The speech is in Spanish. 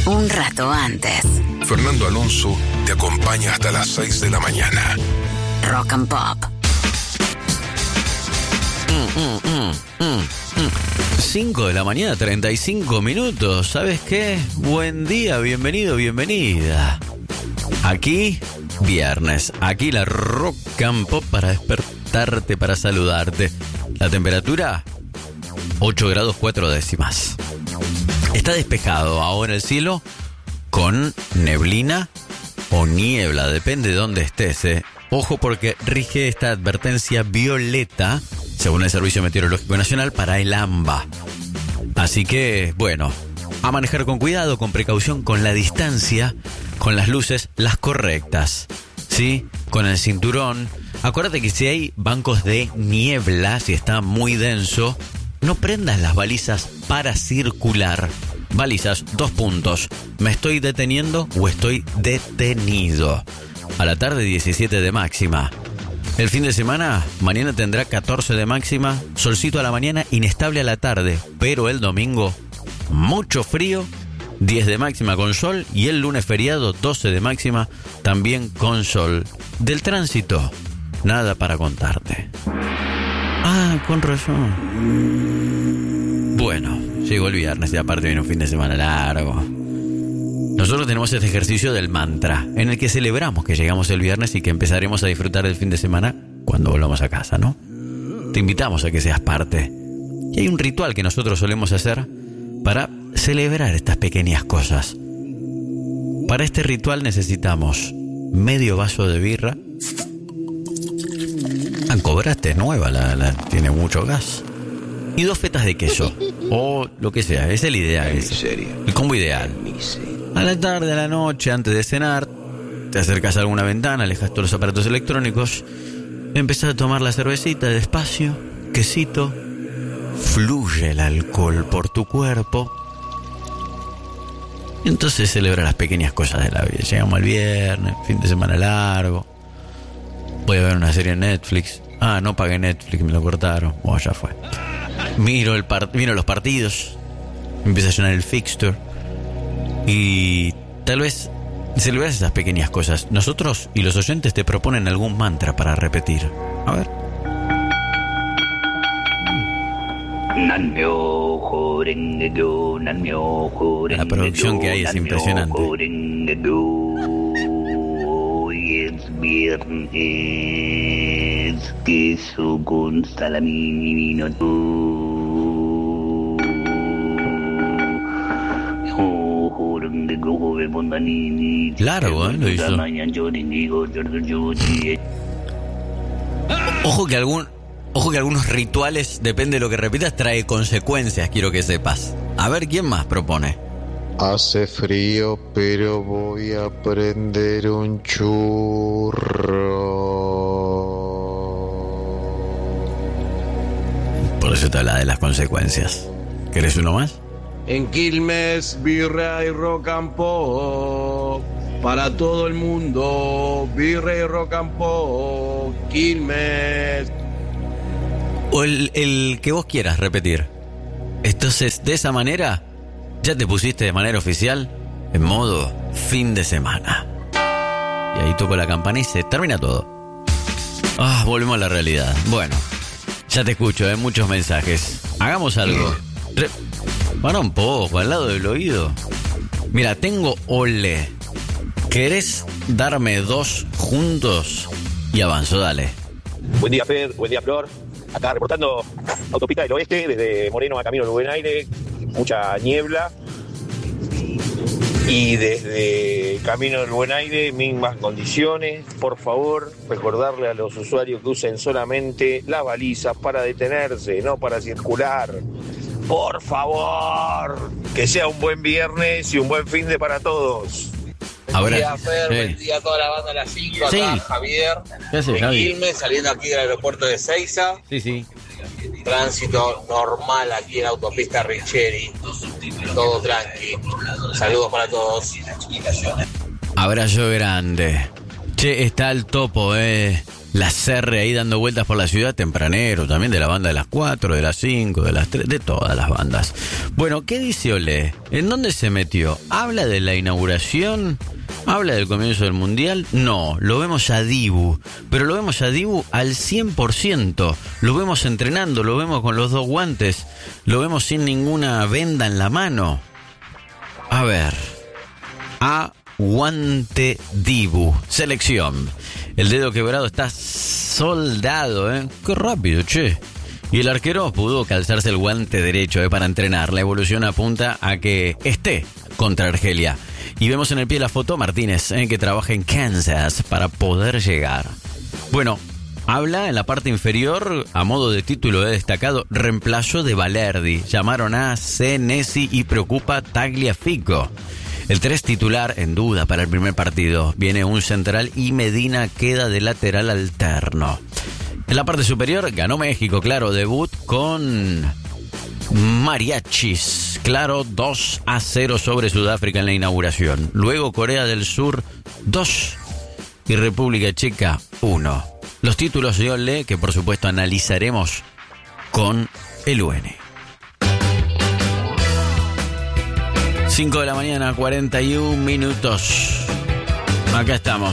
un rato antes. Fernando Alonso te acompaña hasta las 6 de la mañana. Rock and Pop. 5 de la mañana, 35 minutos. ¿Sabes qué? Buen día, bienvenido, bienvenida. Aquí, viernes. Aquí la Rock and Pop para despertarte, para saludarte. La temperatura, 8 grados 4 décimas. Está despejado ahora el cielo con neblina o niebla, depende de dónde estés, Ojo porque rige esta advertencia violeta, según el Servicio Meteorológico Nacional, para el AMBA. Así que, bueno, a manejar con cuidado, con precaución, con la distancia, con las luces, las correctas, ¿sí? Con el cinturón. Acuérdate que si hay bancos de niebla, si está muy denso, no prendas las balizas para circular. Balizas, 2 puntos. ¿Me estoy deteniendo o estoy detenido? A la tarde 17 de máxima. El fin de semana, mañana tendrá 14 de máxima, solcito a la mañana, inestable a la tarde. Pero el domingo, mucho frío, 10 de máxima con sol. Y el lunes feriado, 12 de máxima, también con sol. Del tránsito, nada para contarte. Ah, con razón. Bueno, llegó el viernes y aparte viene un fin de semana largo. Nosotros tenemos este ejercicio del mantra, en el que celebramos que llegamos el viernes y que empezaremos a disfrutar del fin de semana cuando volvamos a casa, ¿no? Te invitamos a que seas parte. Y hay un ritual que nosotros solemos hacer para celebrar estas pequeñas cosas. Para este ritual necesitamos medio vaso de birra. Ah, cobraste, nueva, tiene mucho gas. Y 2 fetas de queso. O lo que sea, es el ideal. El combo ideal. A la tarde, a la noche, antes de cenar, te acercas a alguna ventana, alejas todos los aparatos electrónicos, empezás a tomar la cervecita despacio, quesito, fluye el alcohol por tu cuerpo. Y entonces celebra las pequeñas cosas de la vida. Llegamos al viernes, fin de semana largo. Voy a ver una serie en Netflix. Ah, no pagué Netflix, me lo cortaron. Bueno, ya fue. Miro los partidos, empieza a llenar el fixture. Y tal vez celebras esas pequeñas cosas. Nosotros y los oyentes te proponen algún mantra para repetir. A ver. La producción que hay es impresionante. Hoy es viernes, queso con salamín y vino. Claro, lo hizo. Ojo que algunos rituales, depende de lo que repitas, trae consecuencias, quiero que sepas. A ver, ¿quién más propone? Hace frío, pero voy a prender un churro. Por eso te habla de las consecuencias. ¿Querés uno más? En Quilmes, birra y rock and pop. Para todo el mundo, birra y rock and pop. Quilmes. O el que vos quieras repetir. Entonces, de esa manera, ya te pusiste de manera oficial en modo fin de semana. Y ahí toco la campana y se termina todo. Volvemos a la realidad. Bueno, ya te escucho, muchos mensajes. Hagamos algo. Para un poco, al lado del oído. Mira, tengo ole. ¿Querés darme 2 juntos? Y avanzo, dale. Buen día, Fer. Buen día, Flor. Acá reportando autopista del oeste, desde Moreno a Camino del Buen Aire. Mucha niebla. Y desde Camino del Buen Aire, mismas condiciones. Por favor, recordarle a los usuarios que usen solamente las balizas para detenerse, no para circular. Por favor, que sea un buen viernes y un buen fin de para todos. Buen día, Fer, buen día a toda la banda de las 5, acá Javier. ¿Qué haces, Javi? Quilmes, saliendo aquí del aeropuerto de Seiza. Sí. Tránsito normal aquí en la autopista Richeri. Todo tranqui. Saludos para todos. Abrazo grande. Che, está el topo, la Serre ahí dando vueltas por la ciudad, tempranero, también de la banda de las 4, de las 5, de las 3, de todas las bandas. Bueno, ¿qué dice Olé? ¿En dónde se metió? ¿Habla de la inauguración? ¿Habla del comienzo del Mundial? No, lo vemos a Dibu, pero lo vemos a Dibu al 100%, lo vemos entrenando, lo vemos con los 2 guantes, lo vemos sin ninguna venda en la mano. A ver, aguante Dibu, selección. El dedo quebrado está soldado, ¿eh? Qué rápido, che. Y el arquero pudo calzarse el guante derecho para entrenar. La evolución apunta a que esté contra Argelia. Y vemos en el pie la foto Martínez, que trabaja en Kansas para poder llegar. Bueno, habla en la parte inferior, a modo de título de destacado, reemplazo de Balerdi. Llamaron a Senesi y preocupa Tagliafico. El 3 titular en duda para el primer partido. Viene un central y Medina queda de lateral alterno. En la parte superior ganó México, claro, debut con mariachis. Claro, 2-0 sobre Sudáfrica en la inauguración. Luego Corea del Sur 2 y República Checa 1. Los títulos de Olé que por supuesto analizaremos con el UN. 5 de la mañana, 41 minutos. Acá estamos.